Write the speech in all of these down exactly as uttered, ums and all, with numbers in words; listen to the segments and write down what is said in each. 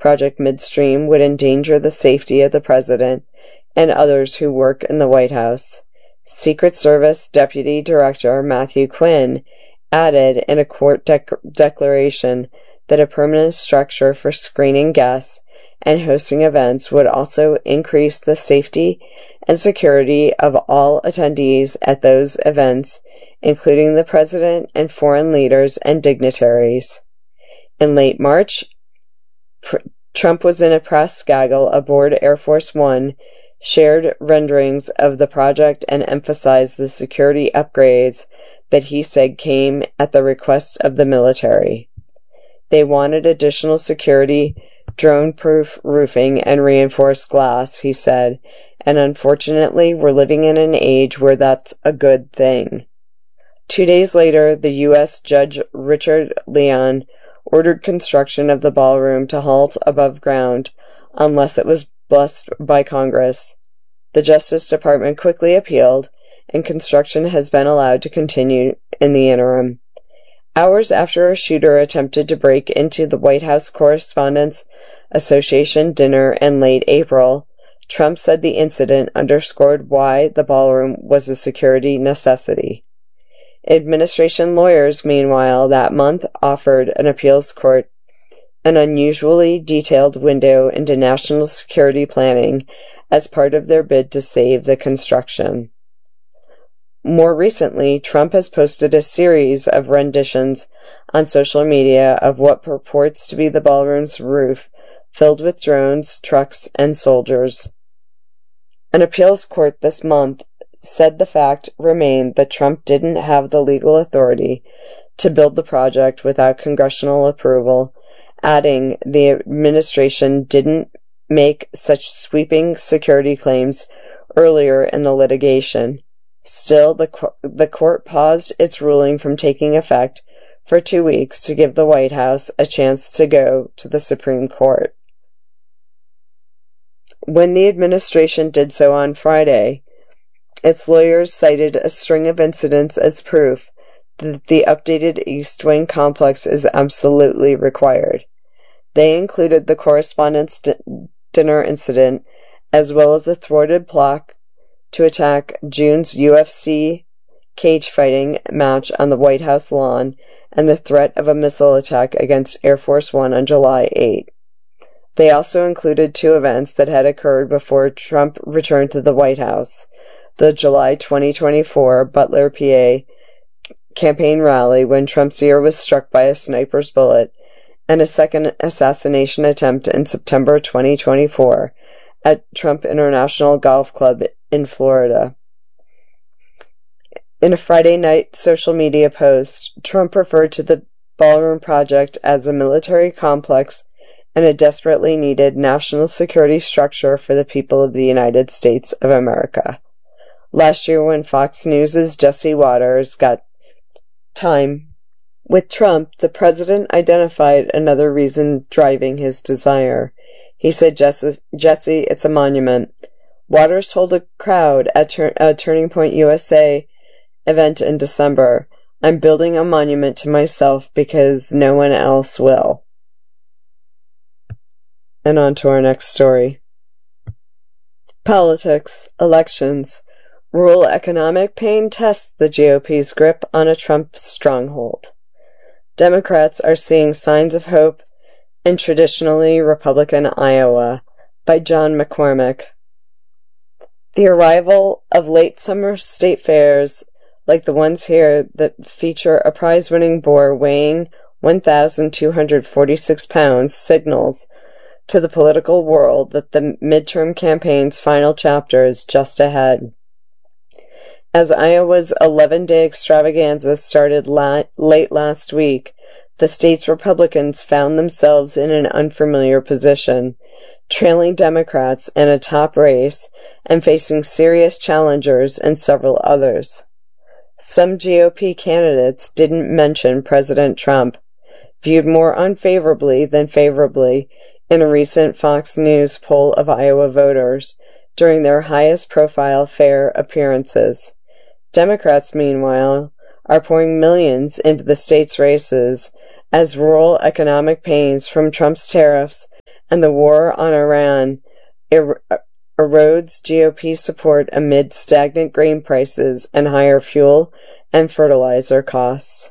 project midstream would endanger the safety of the president and others who work in the White House. Secret Service Deputy Director Matthew Quinn added in a court dec- declaration that a permanent structure for screening guests and hosting events would also increase the safety and security of all attendees at those events, including the president and foreign leaders and dignitaries. In late March, pr- Trump was in a press gaggle aboard Air Force One, shared renderings of the project, and emphasized the security upgrades that he said came at the request of the military. They wanted additional security, drone-proof roofing, and reinforced glass, he said, and unfortunately we're living in an age where that's a good thing. Two days later, the U S Judge Richard Leon ordered construction of the ballroom to halt above ground unless it was blessed by Congress. The Justice Department quickly appealed, and construction has been allowed to continue in the interim. Hours after a shooter attempted to break into the White House Correspondents' Association dinner in late April, Trump said the incident underscored why the ballroom was a security necessity. Administration lawyers, meanwhile, that month offered an appeals court an unusually detailed window into national security planning as part of their bid to save the construction. More recently, Trump has posted a series of renditions on social media of what purports to be the ballroom's roof, filled with drones, trucks, and soldiers. An appeals court this month said the fact remained that Trump didn't have the legal authority to build the project without congressional approval, adding the administration didn't make such sweeping security claims earlier in the litigation. Still, the, the court paused its ruling from taking effect for two weeks to give the White House a chance to go to the Supreme Court. When the administration did so on Friday, its lawyers cited a string of incidents as proof that the updated East Wing complex is absolutely required. They included the Correspondents' di- Dinner incident, as well as a thwarted plot to attack June's U F C cage fighting match on the White House lawn, and the threat of a missile attack against Air Force One on July eighth. They also included two events that had occurred before Trump returned to the White House: the July twenty twenty-four Butler, P A campaign rally when Trump's ear was struck by a sniper's bullet, and a second assassination attempt in September twenty twenty-four at Trump International Golf Club in Florida. In a Friday night social media post, Trump referred to the ballroom project as a military complex and a desperately needed national security structure for the people of the United States of America. Last year, when Fox News' Jesse Waters got time with Trump, the president identified another reason driving his desire. He said, Jesse, Jesse, it's a monument. Waters told a crowd at Tur- a Turning Point U S A event in December, I'm building a monument to myself because no one else will. And on to our next story. Politics, elections. Rural economic pain tests the G O P's grip on a Trump stronghold. Democrats are seeing signs of hope in traditionally Republican Iowa, by John McCormick. The arrival of late summer state fairs, like the ones here that feature a prize-winning boar weighing one thousand two hundred forty-six pounds, signals to the political world that the midterm campaign's final chapter is just ahead. As Iowa's eleven-day extravaganza started la- late last week, the state's Republicans found themselves in an unfamiliar position, trailing Democrats in a top race and facing serious challengers in several others. Some G O P candidates didn't mention President Trump, viewed more unfavorably than favorably in a recent Fox News poll of Iowa voters during their highest-profile fair appearances. Democrats, meanwhile, are pouring millions into the state's races as rural economic pains from Trump's tariffs and the war on Iran er- erodes G O P support amid stagnant grain prices and higher fuel and fertilizer costs.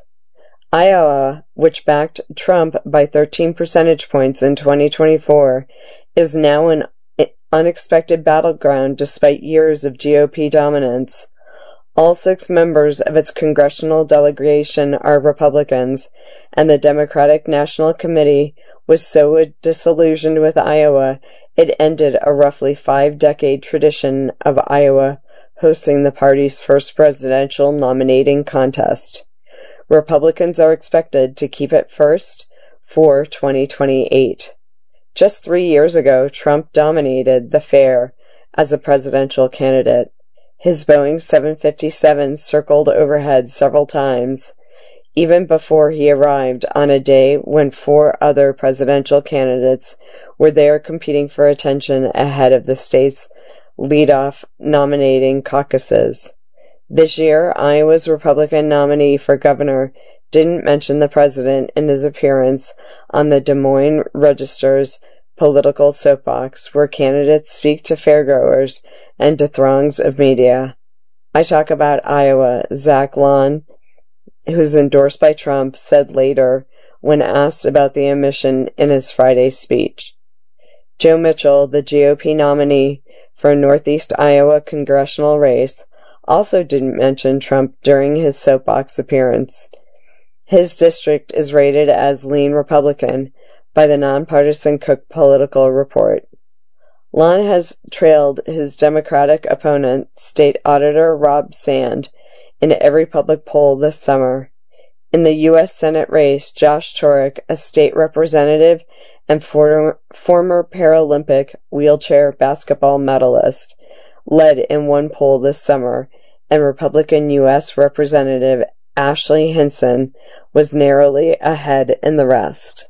Iowa, which backed Trump by thirteen percentage points in twenty twenty-four, is now an unexpected battleground despite years of G O P dominance. All six members of its congressional delegation are Republicans, and the Democratic National Committee was so disillusioned with Iowa it ended a roughly five-decade tradition of Iowa hosting the party's first presidential nominating contest. Republicans are expected to keep it first for twenty twenty-eight. Just three years ago, Trump dominated the fair as a presidential candidate. His Boeing seven fifty-seven circled overhead several times, even before he arrived on a day when four other presidential candidates were there competing for attention ahead of the state's lead-off nominating caucuses. This year, Iowa's Republican nominee for governor didn't mention the president in his appearance on the Des Moines Register's political soapbox, where candidates speak to fairgoers and to throngs of media. I talk about Iowa, Zach Lawn, who's endorsed by Trump, said later when asked about the omission in his Friday speech. Joe Mitchell, the G O P nominee for a Northeast Iowa congressional race, also didn't mention Trump during his soapbox appearance. His district is rated as lean Republican by the nonpartisan Cook Political Report. Lawn has trailed his Democratic opponent, State Auditor Rob Sand, in every public poll this summer. In the U S Senate race, Josh Turek, a state representative and for, former Paralympic wheelchair basketball medalist, led in one poll this summer, and Republican U S Representative Ashley Hinson was narrowly ahead in the rest.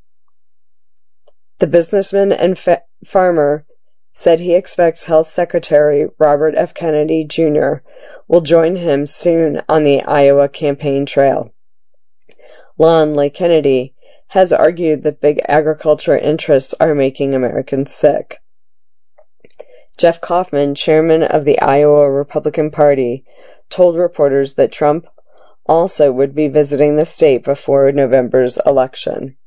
The businessman and fa- farmer said he expects Health Secretary Robert F. Kennedy Junior will join him soon on the Iowa campaign trail. Lawn, like Kennedy, has argued that big agriculture interests are making Americans sick. Jeff Kaufman, chairman of the Iowa Republican Party, told reporters that Trump also would be visiting the state before November's election.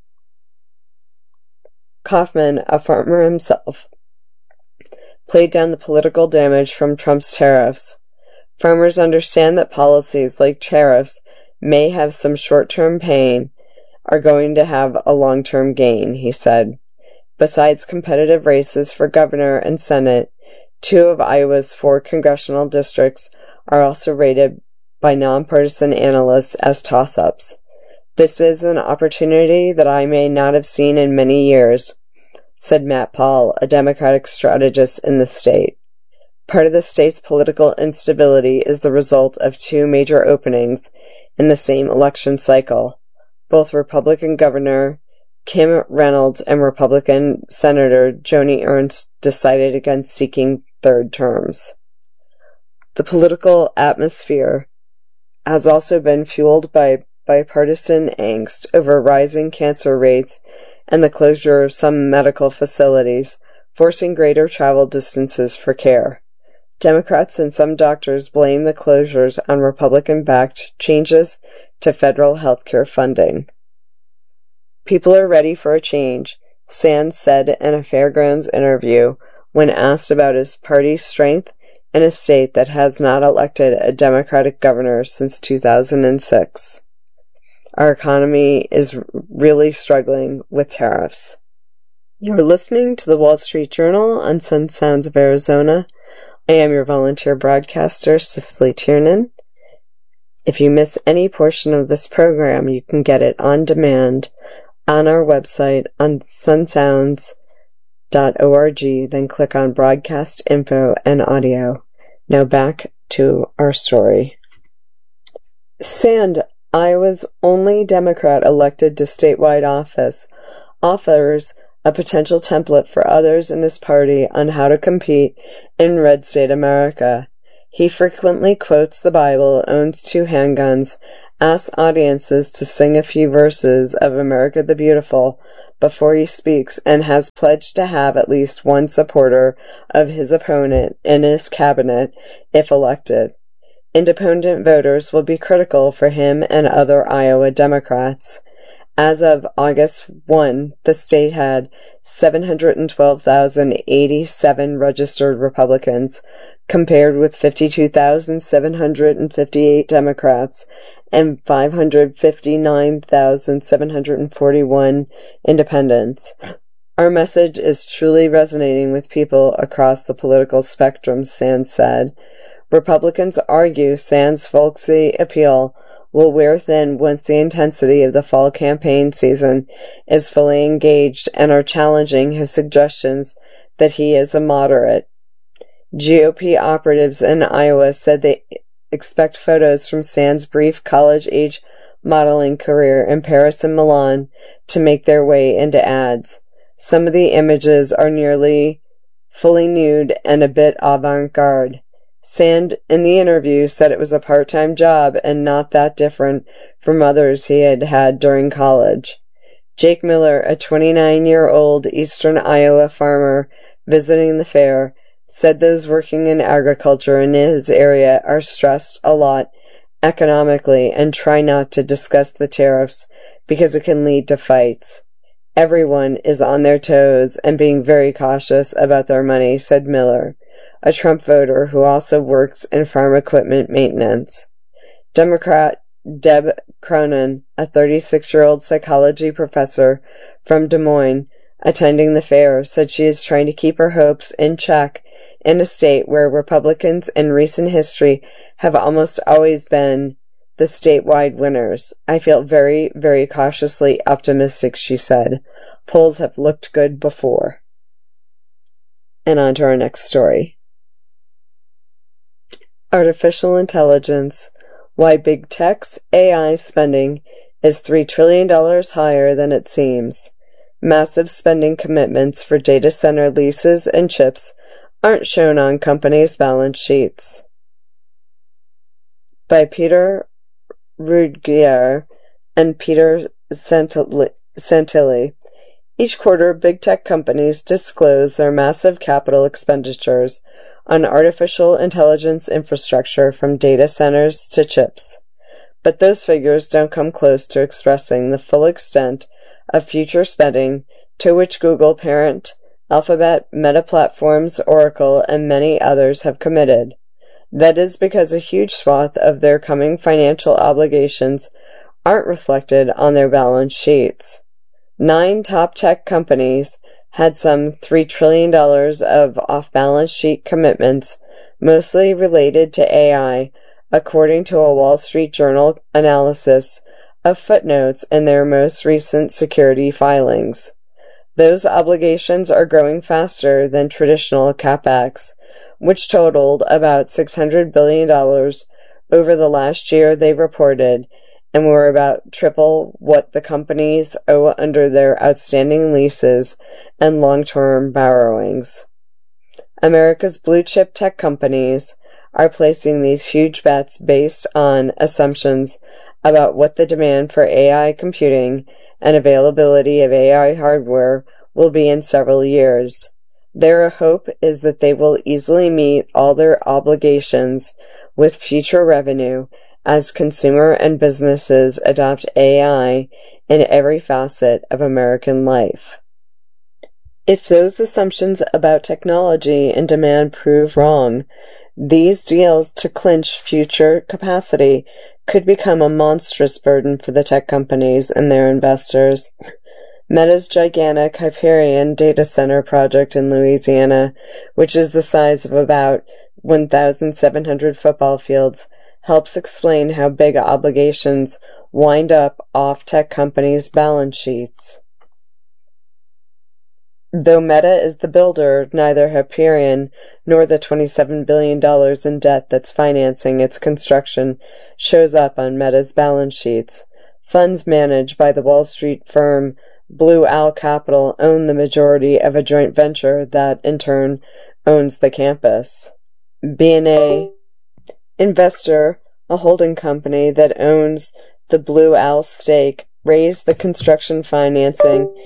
Kaufman, a farmer himself, played down the political damage from Trump's tariffs. Farmers understand that policies like tariffs may have some short-term pain, are going to have a long-term gain, he said. Besides competitive races for governor and Senate, two of Iowa's four congressional districts are also rated by nonpartisan analysts as toss-ups. This is an opportunity that I may not have seen in many years, said Matt Paul, a Democratic strategist in the state. Part of the state's political instability is the result of two major openings in the same election cycle. Both Republican Governor Kim Reynolds and Republican Senator Joni Ernst decided against seeking third terms. The political atmosphere has also been fueled by bipartisan angst over rising cancer rates and the closure of some medical facilities, forcing greater travel distances for care. Democrats and some doctors blame the closures on Republican-backed changes to federal health care funding. People are ready for a change, Sand said in a Fairgrounds interview when asked about his party's strength in a state that has not elected a Democratic governor since two thousand six. Our economy is really struggling with tariffs. You're listening to the Wall Street Journal on Sun Sounds of Arizona. I am your volunteer broadcaster, Cicely Tiernan. If you miss any portion of this program, you can get it on demand on our website on sun sounds dot org, then click on Broadcast Info and Audio. Now back to our story. Sand, Iowa's only Democrat elected to statewide office, offers a potential template for others in his party on how to compete in red state America. He frequently quotes the Bible, owns two handguns, asks audiences to sing a few verses of America the Beautiful before he speaks and has pledged to have at least one supporter of his opponent in his cabinet if elected. Independent voters will be critical for him and other Iowa Democrats. As of August first, the state had seven hundred twelve thousand eighty-seven registered Republicans, compared with fifty-two thousand seven hundred fifty-eight Democrats and five hundred fifty-nine thousand seven hundred forty-one independents. Our message is truly resonating with people across the political spectrum, Sands said. Republicans argue Sands' folksy appeal will wear thin once the intensity of the fall campaign season is fully engaged and are challenging his suggestions that he is a moderate. G O P operatives in Iowa said they expect photos from Sands' brief college-age modeling career in Paris and Milan to make their way into ads. Some of the images are nearly fully nude and a bit avant-garde. Sand, in the interview, said it was a part-time job and not that different from others he had had during college. Jake Miller, a twenty-nine-year-old eastern Iowa farmer visiting the fair, said those working in agriculture in his area are stressed a lot economically and try not to discuss the tariffs because it can lead to fights. Everyone is on their toes and being very cautious about their money, said Miller, a Trump voter who also works in farm equipment maintenance. Democrat Deb Cronin, a thirty-six-year-old psychology professor from Des Moines, attending the fair, said she is trying to keep her hopes in check in a state where Republicans in recent history have almost always been the statewide winners. I feel very, very cautiously optimistic, she said. Polls have looked good before. And on to our next story. Artificial intelligence. Why big tech's A I spending is three trillion dollars higher than it seems. Massive spending commitments for data center leases and chips aren't shown on companies' balance sheets. By Peter Ruegger and Peter Santilli. Each quarter, big tech companies disclose their massive capital expenditures on artificial intelligence infrastructure from data centers to chips. But those figures don't come close to expressing the full extent of future spending to which Google parent, Alphabet, Meta Platforms, Oracle, and many others have committed. That is because a huge swath of their coming financial obligations aren't reflected on their balance sheets. Nine top tech companies had some three trillion dollars of off-balance sheet commitments, mostly related to A I, according to a Wall Street Journal analysis of footnotes in their most recent security filings. Those obligations are growing faster than traditional CapEx, which totaled about six hundred billion dollars over the last year they reported, and were about triple what the companies owe under their outstanding leases and long-term borrowings. America's blue-chip tech companies are placing these huge bets based on assumptions about what the demand for A I computing and availability of A I hardware will be in several years. Their hope is that they will easily meet all their obligations with future revenue as consumer and businesses adopt A I in every facet of American life. If those assumptions about technology and demand prove wrong, these deals to clinch future capacity could become a monstrous burden for the tech companies and their investors. Meta's gigantic Hyperion data center project in Louisiana, which is the size of about one thousand seven hundred football fields, helps explain how big obligations wind up off tech companies' balance sheets. Though Meta is the builder, neither Hyperion nor the twenty-seven billion dollars in debt that's financing its construction shows up on Meta's balance sheets. Funds managed by the Wall Street firm Blue Owl Capital own the majority of a joint venture that, in turn, owns the campus. B and A Investor, a holding company that owns the Blue Owl stake, raised the construction financing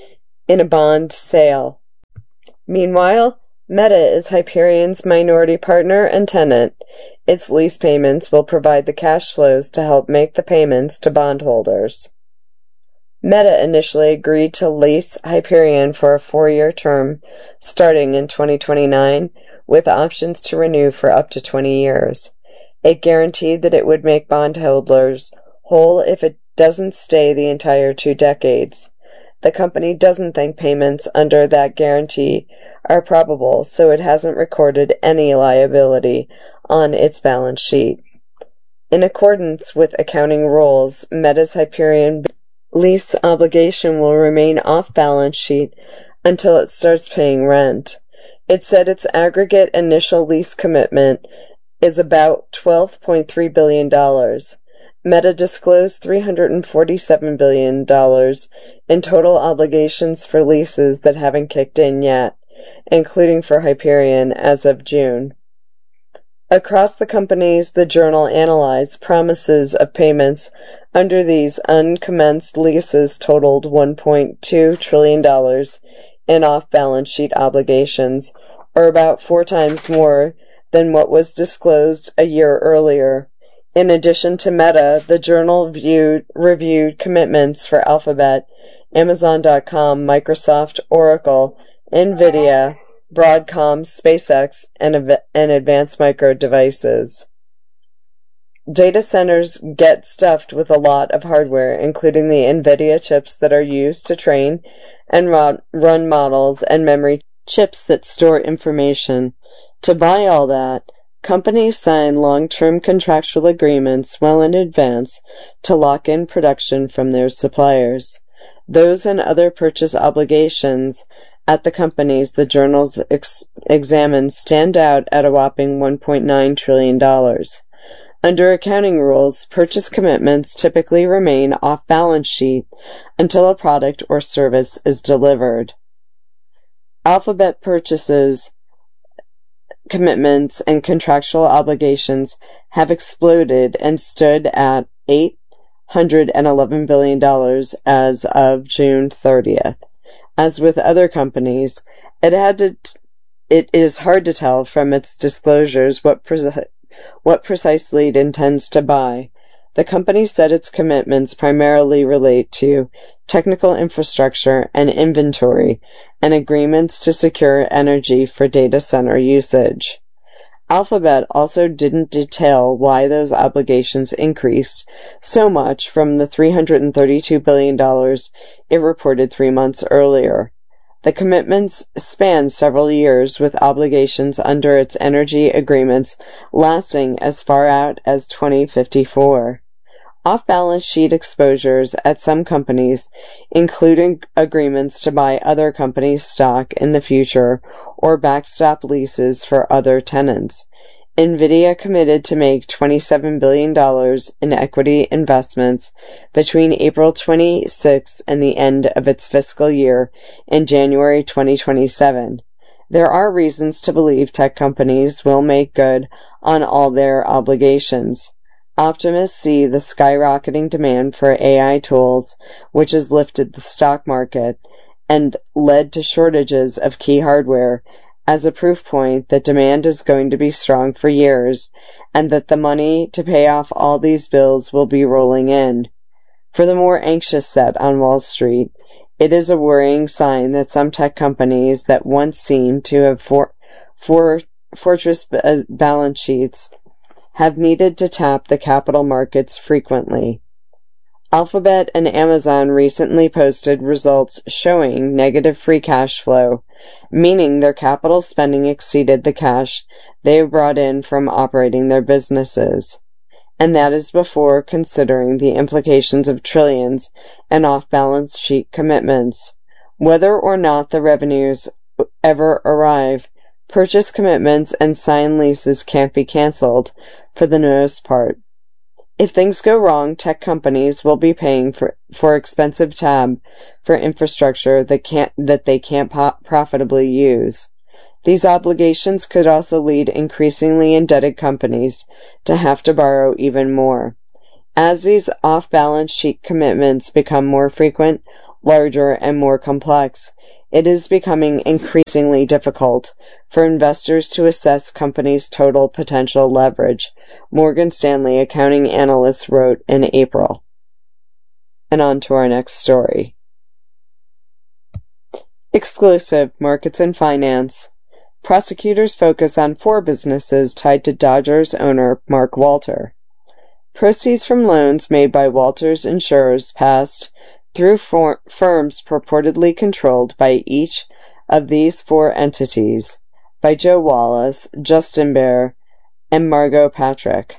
in a bond sale. Meanwhile, Meta is Hyperion's minority partner and tenant. Its lease payments will provide the cash flows to help make the payments to bondholders. Meta initially agreed to lease Hyperion for a four-year term starting in twenty twenty-nine, with options to renew for up to twenty years. It guaranteed that it would make bondholders whole if it doesn't stay the entire two decades. The company doesn't think payments under that guarantee are probable, so it hasn't recorded any liability on its balance sheet. In accordance with accounting rules, Meta's Hyperion lease obligation will remain off balance sheet until it starts paying rent. It said its aggregate initial lease commitment is about twelve point three billion dollars. Meta disclosed three hundred forty-seven billion dollars in total obligations for leases that haven't kicked in yet, including for Hyperion as of June. Across the companies the journal analyzed, promises of payments under these uncommenced leases totaled one point two trillion dollars in off-balance sheet obligations, or about four times more than what was disclosed a year earlier. In addition to Meta, the journal viewed, reviewed commitments for Alphabet, Amazon dot com, Microsoft, Oracle, NVIDIA, Broadcom, SpaceX, and, and Advanced Micro Devices. Data centers get stuffed with a lot of hardware, including the NVIDIA chips that are used to train and run models, and memory chips that store information. To buy all that, companies sign long-term contractual agreements well in advance to lock in production from their suppliers. Those and other purchase obligations at the companies the journals ex- examined stand out at a whopping one point nine trillion dollars. Under accounting rules, purchase commitments typically remain off balance sheet until a product or service is delivered. Alphabet purchases, commitments, and contractual obligations have exploded and stood at eight hundred eleven billion dollars as of June thirtieth. As with other companies, it had to t- it is hard to tell from its disclosures what pre- what precisely it intends to buy. The company said its commitments primarily relate to technical infrastructure and inventory and agreements to secure energy for data center usage. Alphabet also didn't detail why those obligations increased so much from the three hundred thirty-two billion dollars it reported three months earlier. The commitments span several years, with obligations under its energy agreements lasting as far out as twenty fifty-four. Off-balance sheet exposures at some companies include agreements to buy other companies' stock in the future or backstop leases for other tenants. NVIDIA committed to make twenty-seven billion dollars in equity investments between April twenty-sixth and the end of its fiscal year in January twenty twenty-seven. There are reasons to believe tech companies will make good on all their obligations. Optimists see the skyrocketing demand for A I tools, which has lifted the stock market and led to shortages of key hardware, as a proof point that demand is going to be strong for years, and that the money to pay off all these bills will be rolling in. For the more anxious set on Wall Street, it is a worrying sign that some tech companies that once seemed to have for, for, fortress balance sheets have needed to tap the capital markets frequently. Alphabet and Amazon recently posted results showing negative free cash flow, meaning their capital spending exceeded the cash they brought in from operating their businesses. And that is before considering the implications of trillions and off-balance sheet commitments. Whether or not the revenues ever arrive, purchase commitments and signed leases can't be canceled for the most part. If things go wrong, tech companies will be paying for, for expensive tab for infrastructure that can't that they can't po- profitably use. These obligations could also lead increasingly indebted companies to have to borrow even more. As these off-balance sheet commitments become more frequent, larger, and more complex, it is becoming increasingly difficult for investors to assess companies' total potential leverage, Morgan Stanley accounting analyst wrote in April. And on to our next story. Exclusive Markets and Finance. Prosecutors focus on four businesses tied to Dodgers owner Mark Walter. Proceeds from loans made by Walter's insurers passed through for- firms purportedly controlled by each of these four entities by Joe Wallace, Justin Bear, and Margot Patrick.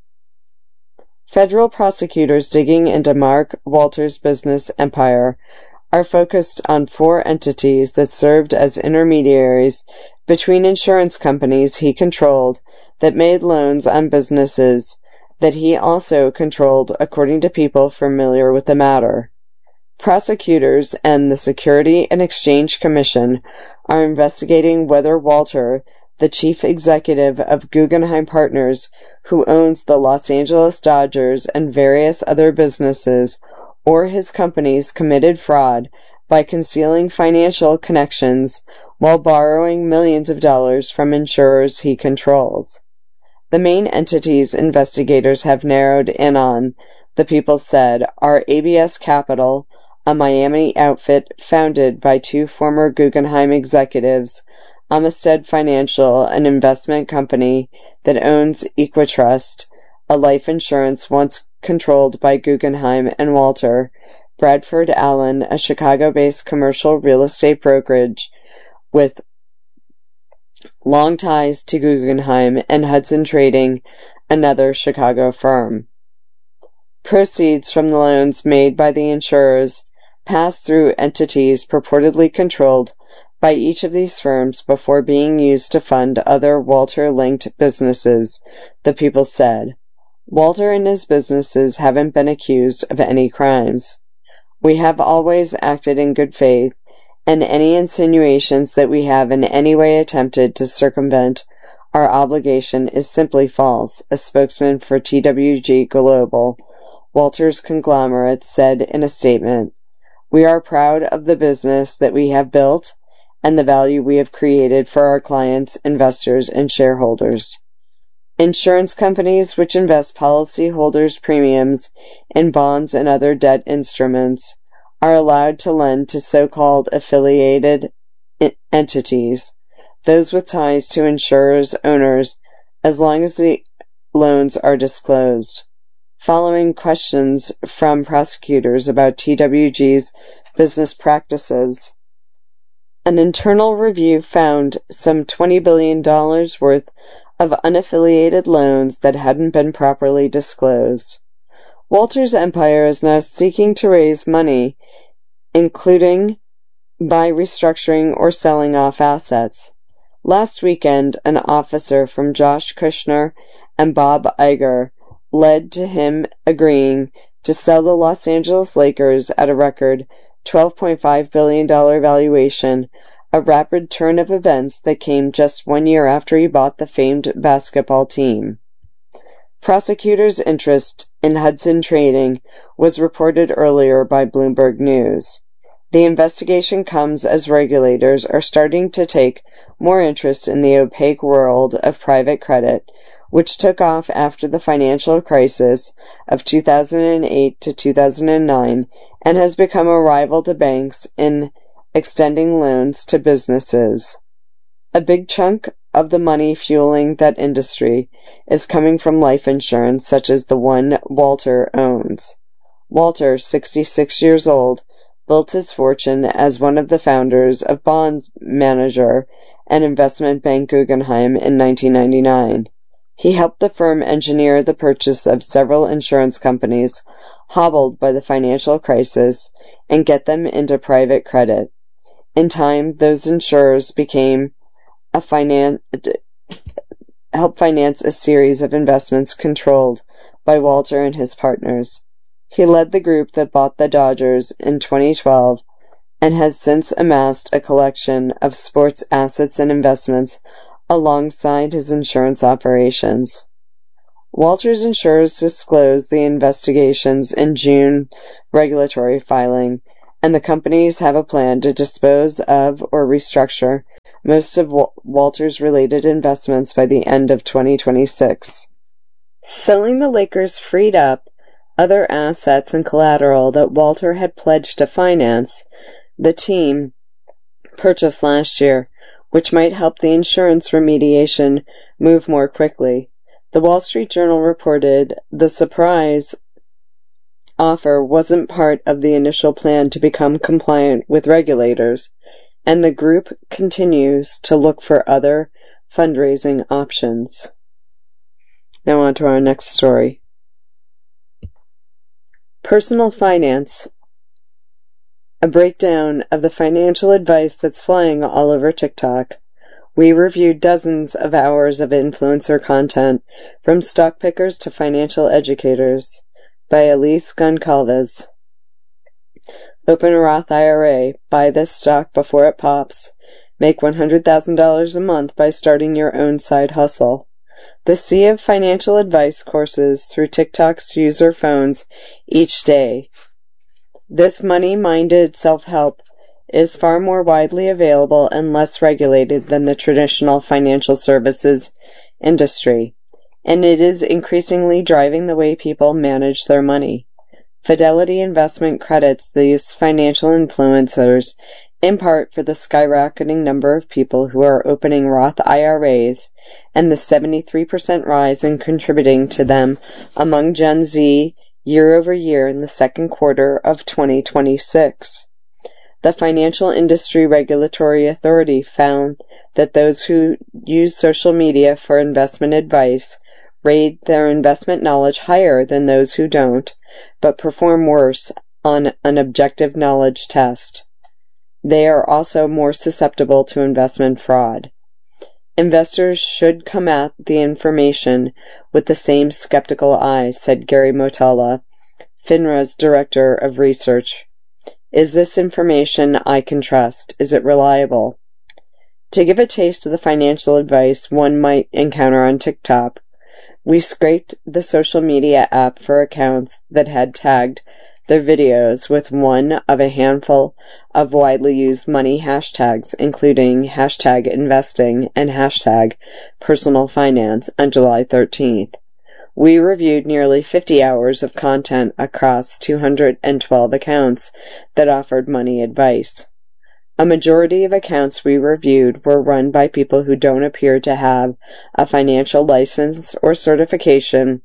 Federal prosecutors digging into Mark Walter's business empire are focused on four entities that served as intermediaries between insurance companies he controlled that made loans on businesses that he also controlled, according to people familiar with the matter. Prosecutors and the Security and Exchange Commission are investigating whether Walter, the chief executive of Guggenheim Partners, who owns the Los Angeles Dodgers and various other businesses, or his companies, committed fraud by concealing financial connections while borrowing millions of dollars from insurers he controls. The main entities investigators have narrowed in on, the people said, are A B S Capital, a Miami outfit founded by two former Guggenheim executives, Amistad Financial, an investment company that owns Equitrust, a life insurance once controlled by Guggenheim, and Walter, Bradford Allen, a Chicago-based commercial real estate brokerage with long ties to Guggenheim, and Hudson Trading, another Chicago firm. Proceeds from the loans made by the insurers passed through entities purportedly controlled by each of these firms before being used to fund other Walter-linked businesses, the people said. Walter and his businesses haven't been accused of any crimes. We have always acted in good faith, and any insinuations that we have in any way attempted to circumvent our obligation is simply false, a spokesman for T W G Global, Walter's conglomerate, said in a statement. We are proud of the business that we have built and the value we have created for our clients, investors, and shareholders. Insurance companies which invest policyholders' premiums in bonds and other debt instruments are allowed to lend to so-called affiliated entities, those with ties to insurers' owners, as long as the loans are disclosed. Following questions from prosecutors about T W G's business practices, an internal review found some twenty billion dollars worth of unaffiliated loans that hadn't been properly disclosed. Walter's empire is now seeking to raise money, including by restructuring or selling off assets. Last weekend, an officer from Josh Kushner and Bob Iger led to him agreeing to sell the Los Angeles Lakers at a record twelve point five billion dollars valuation, a rapid turn of events that came just one year after he bought the famed basketball team. Prosecutors' interest in Hudson Trading was reported earlier by Bloomberg News. The investigation comes as regulators are starting to take more interest in the opaque world of private credit, which took off after the financial crisis of two thousand eight to two thousand nine and has become a rival to banks in extending loans to businesses. A big chunk of the money fueling that industry is coming from life insurance, such as the one Walter owns. Walter, sixty-six years old, built his fortune as one of the founders of bond manager and investment bank Guggenheim in nineteen ninety-nine. He helped the firm engineer the purchase of several insurance companies hobbled by the financial crisis and get them into private credit. In time, those insurers became a finan- helped finance a series of investments controlled by Walter and his partners. He led the group that bought the Dodgers in twenty twelve and has since amassed a collection of sports assets and investments alongside his insurance operations. Walter's insurers disclosed the investigations in June regulatory filing, and the companies have a plan to dispose of or restructure most of Walter's related investments by the end of twenty twenty-six. Selling the Lakers freed up other assets and collateral that Walter had pledged to finance the team purchased last year, which might help the insurance remediation move more quickly. The Wall Street Journal reported the surprise offer wasn't part of the initial plan to become compliant with regulators, and the group continues to look for other fundraising options. Now on to our next story. Personal finance. A breakdown of the financial advice that's flying all over TikTok. We reviewed dozens of hours of influencer content, from stock pickers to financial educators, by Elise Goncalves. Open a Roth I R A, buy this stock before it pops, make one hundred thousand dollars a month by starting your own side hustle. The sea of financial advice courses through TikTok's user phones each day. This money-minded self-help is far more widely available and less regulated than the traditional financial services industry, and it is increasingly driving the way people manage their money. Fidelity Investment credits these financial influencers in part for the skyrocketing number of people who are opening Roth I R As and the seventy-three percent rise in contributing to them among Gen Z year over year in the second quarter of twenty twenty-six. The Financial Industry Regulatory Authority found that those who use social media for investment advice rate their investment knowledge higher than those who don't, but perform worse on an objective knowledge test. They are also more susceptible to investment fraud. Investors should come at the information with the same skeptical eye, said Gary Motala, FINRA's Director of Research. Is this information I can trust? Is it reliable? To give a taste of the financial advice one might encounter on TikTok, we scraped the social media app for accounts that had tagged their videos with one of a handful of widely used money hashtags, including hashtag investing and hashtag personal finance, on July thirteenth. We reviewed nearly fifty hours of content across two hundred twelve accounts that offered money advice. A majority of accounts we reviewed were run by people who don't appear to have a financial license or certification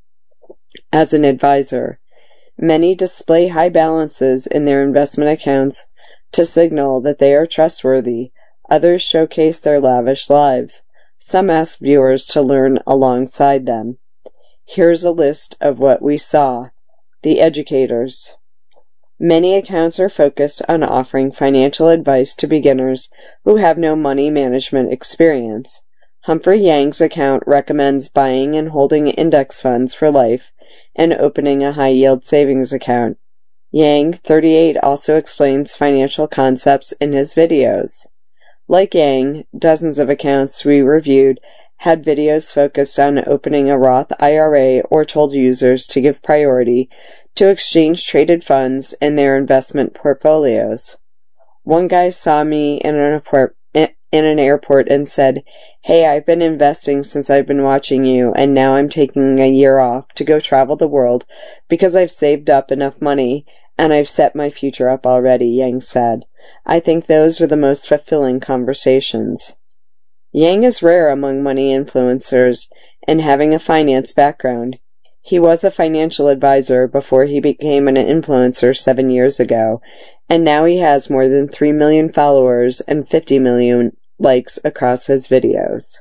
as an advisor. Many display high balances in their investment accounts to signal that they are trustworthy. Others showcase their lavish lives. Some ask viewers to learn alongside them. Here's a list of what we saw. The educators. Many accounts are focused on offering financial advice to beginners who have no money management experience. Humphrey Yang's account recommends buying and holding index funds for life and opening a high-yield savings account. Yang, thirty-eight, also explains financial concepts in his videos. Like Yang, dozens of accounts we reviewed had videos focused on opening a Roth I R A or told users to give priority to exchange-traded funds in their investment portfolios. One guy saw me in an airport, in an airport and said, "Hey, I've been investing since I've been watching you, and now I'm taking a year off to go travel the world because I've saved up enough money and I've set my future up already," Yang said. I think those are the most fulfilling conversations. Yang is rare among money influencers in having a finance background. He was a financial advisor before he became an influencer seven years ago, and now he has more than three million followers and fifty million likes across his videos.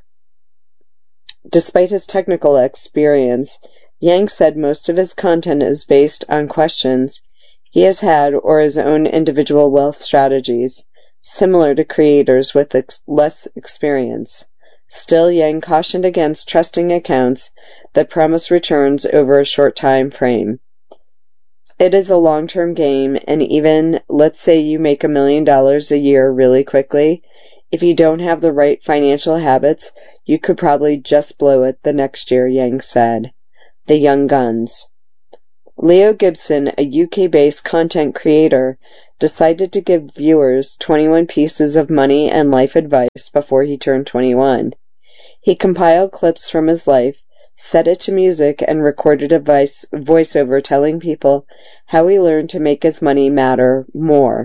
Despite his technical experience, Yang said most of his content is based on questions he has had or his own individual wealth strategies, similar to creators with ex- less experience. Still, Yang cautioned against trusting accounts that promise returns over a short time frame. It is a long-term game, and even, let's say you make a million dollars a year really quickly, if you don't have the right financial habits, you could probably just blow it the next year, Yang said. The Young Guns. Leo Gibson, a U K-based content creator, decided to give viewers twenty-one pieces of money and life advice before he turned twenty-one. He compiled clips from his life, set it to music, and recorded a voice voiceover telling people how he learned to make his money matter more.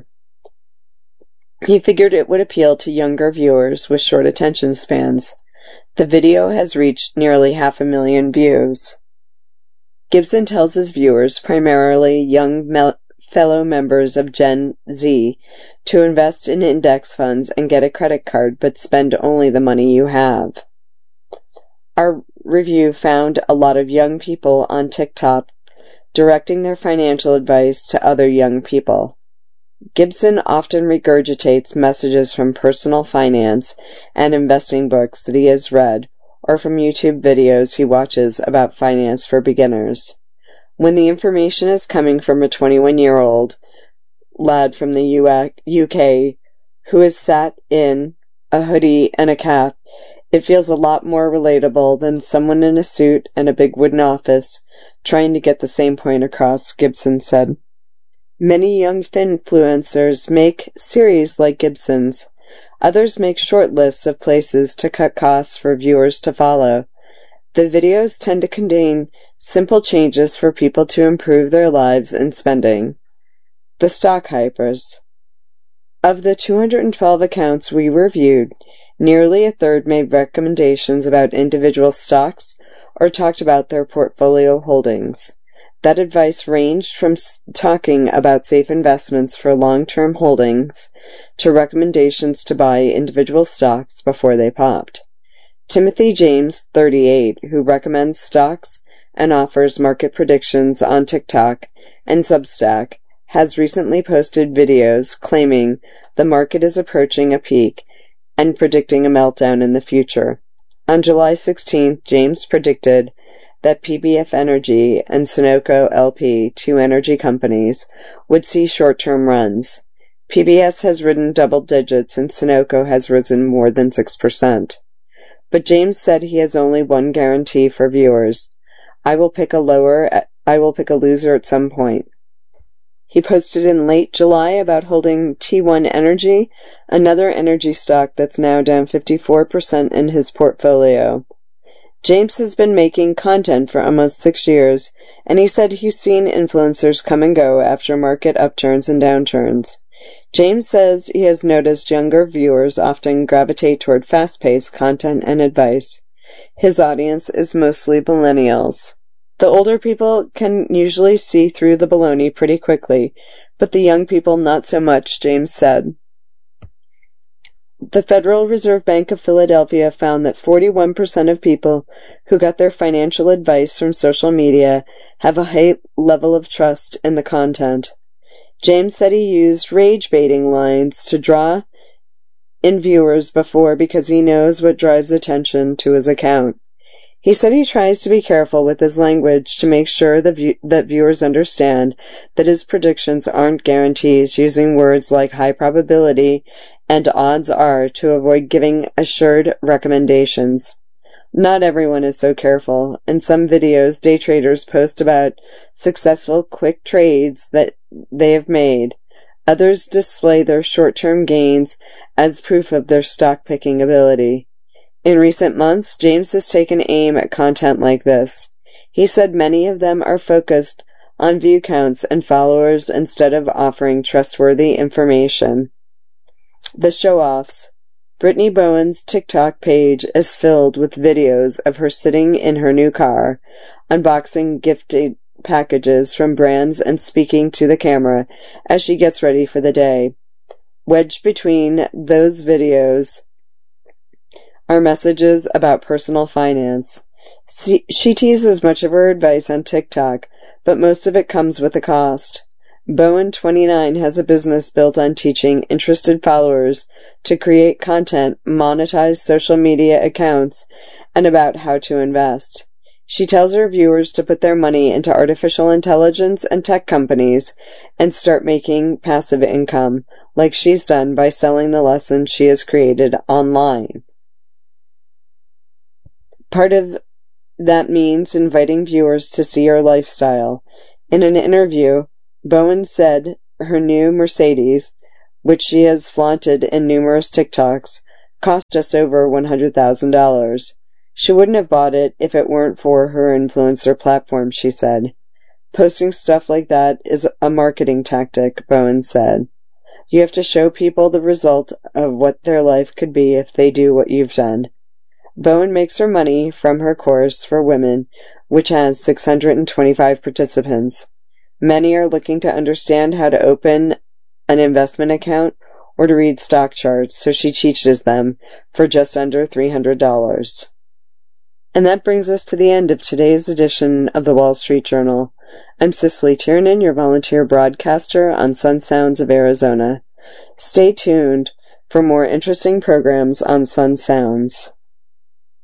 He figured it would appeal to younger viewers with short attention spans. The video has reached nearly half a million views. Gibson tells his viewers, primarily young me- fellow members of Gen Z, to invest in index funds and get a credit card, but spend only the money you have. Our review found a lot of young people on TikTok directing their financial advice to other young people. Gibson often regurgitates messages from personal finance and investing books that he has read, or from YouTube videos he watches about finance for beginners. When the information is coming from a twenty-one-year-old lad from the U K who has sat in a hoodie and a cap, it feels a lot more relatable than someone in a suit and a big wooden office trying to get the same point across, Gibson said. Many young finfluencers make series like Gibson's. Others make short lists of places to cut costs for viewers to follow. The videos tend to contain simple changes for people to improve their lives and spending. The Stock Hypers. Of the two hundred twelve accounts we reviewed, nearly a third made recommendations about individual stocks or talked about their portfolio holdings. That advice ranged from talking about safe investments for long-term holdings to recommendations to buy individual stocks before they popped. Timothy James, thirty-eight, who recommends stocks and offers market predictions on TikTok and Substack, has recently posted videos claiming the market is approaching a peak and predicting a meltdown in the future. On July sixteenth, James predicted that P B F Energy and Sunoco L P, two energy companies, would see short-term runs. P B S has ridden double digits and Sunoco has risen more than six percent. But James said he has only one guarantee for viewers. I will pick a lower, I will pick a loser at some point. He posted in late July about holding T one Energy, another energy stock that's now down fifty-four percent in his portfolio. James has been making content for almost six years, and he said he's seen influencers come and go after market upturns and downturns. James says he has noticed younger viewers often gravitate toward fast-paced content and advice. His audience is mostly millennials. The older people can usually see through the baloney pretty quickly, but the young people not so much, James said. The Federal Reserve Bank of Philadelphia found that forty-one percent of people who got their financial advice from social media have a high level of trust in the content. James said he used rage-baiting lines to draw in viewers before because he knows what drives attention to his account. He said he tries to be careful with his language to make sure that, view- that viewers understand that his predictions aren't guarantees, using words like high probability and odds are to avoid giving assured recommendations. Not everyone is so careful. In some videos, day traders post about successful quick trades that they have made. Others display their short-term gains as proof of their stock-picking ability. In recent months, James has taken aim at content like this. He said many of them are focused on view counts and followers instead of offering trustworthy information. The show-offs. Brittany Bowen's TikTok page is filled with videos of her sitting in her new car, unboxing gifted packages from brands and speaking to the camera as she gets ready for the day. Wedged between those videos are messages about personal finance. She teases much of her advice on TikTok, but most of it comes with a cost. Bowen, twenty-nine, has a business built on teaching interested followers to create content, monetize social media accounts, and about how to invest. She tells her viewers to put their money into artificial intelligence and tech companies and start making passive income, like she's done by selling the lessons she has created online. Part of that means inviting viewers to see her lifestyle. In an interview, Bowen said her new Mercedes, which she has flaunted in numerous TikToks, cost just over one hundred thousand dollars. She wouldn't have bought it if it weren't for her influencer platform, she said. Posting stuff like that is a marketing tactic, Bowen said. You have to show people the result of what their life could be if they do what you've done. Bowen makes her money from her course for women, which has six hundred twenty-five participants. Many are looking to understand how to open an investment account or to read stock charts, so she teaches them for just under three hundred dollars. And that brings us to the end of today's edition of the Wall Street Journal. I'm Cicely Tiernan, your volunteer broadcaster on Sun Sounds of Arizona. Stay tuned for more interesting programs on Sun Sounds.